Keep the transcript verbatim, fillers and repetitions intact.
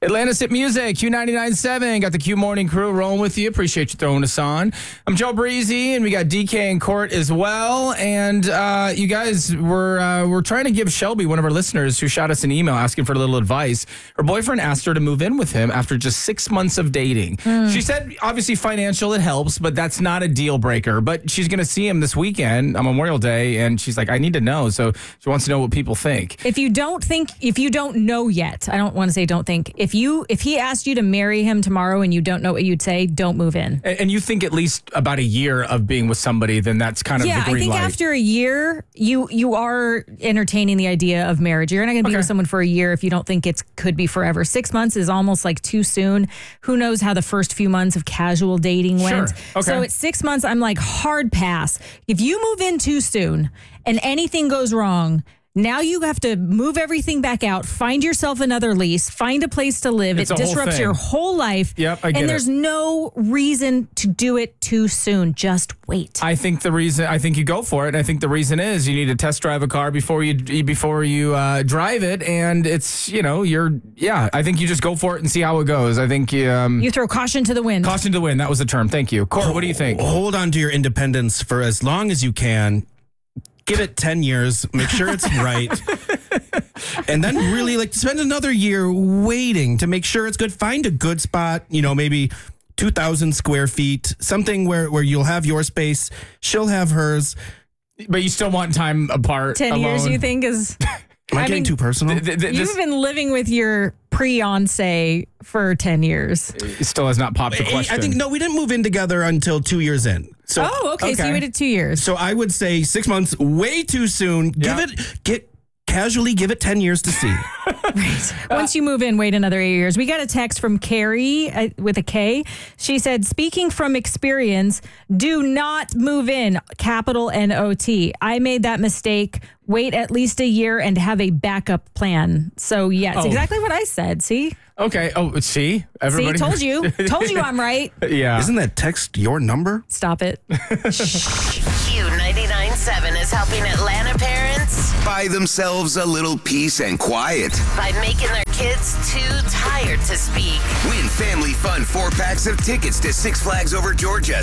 Atlantis Hit Music, Q ninety-nine point seven. Got the Q Morning Crew rolling with you. Appreciate you throwing us on. I'm Joe Breezy, and we got D K in court as well. And uh, you guys, we're, uh, we're trying to give Shelby, one of our listeners, who shot us an email asking for a little advice. Her boyfriend asked her to move in with him after just six months of dating. Mm. She said, obviously, financial, it helps, but that's not a deal breaker. But she's going to see him this weekend on Memorial Day, and she's like, I need to know. So she wants to know what people think. If you don't think, if you don't know yet, I don't want to say don't think. If you, if he asked you to marry him tomorrow and you don't know what you'd say, don't move in. And, and you think at least about a year of being with somebody, then that's kind of yeah, the green I think light. after a year, you you are entertaining the idea of marriage. You're not going to be Okay. with someone for a year if you don't think it could be forever. Six months is almost like too soon. Who knows how the first few months of casual dating went? Sure. Okay. So at six months, I'm like, hard pass. If you move in too soon and anything goes wrong, now you have to move everything back out, find yourself another lease, find a place to live. It's it a whole disrupts thing. your whole life. Yep, I get And there's it. no reason to do it too soon. Just wait. I think the reason I think you go for it. I think the reason is you need to test drive a car before you before you uh, drive it, and it's you know you're yeah. I think you just go for it and see how it goes. I think um, You throw caution to the wind. caution to win. That was the term. Thank you, Court. What do you think? Hold on to your independence for as long as you can. Give it ten years. Make sure it's right. And then really like spend another year waiting to make sure it's good. Find a good spot, you know, maybe two thousand square feet, something where, where you'll have your space. She'll have hers. But you still want time apart. Ten alone. years, you think is? Am I, I getting mean, too personal? Th- th- th- You've this been living with your pre-fiance for ten years. still has not popped the question. I think, no, we didn't move in together until two years in. So, Oh, okay. So okay. you waited two years. so I would say six months, way too soon. Yeah. Give it, get casually give it ten years to see. Once you move in, wait another eight years. We got a text from Carrie uh, with a K. She said, speaking from experience, do not move in, capital N O T. I made that mistake. Wait at least a year and have a backup plan. So, yeah, it's Oh. exactly what I said. See? Okay. Oh, see, everybody. See, told you. Told you I'm right. Yeah. Isn't that text your number? Stop it. Q ninety-nine point seven is helping Atlanta parents Buy themselves a little peace and quiet. by making their kids too tired to speak. Win family fun four packs of tickets to Six Flags Over Georgia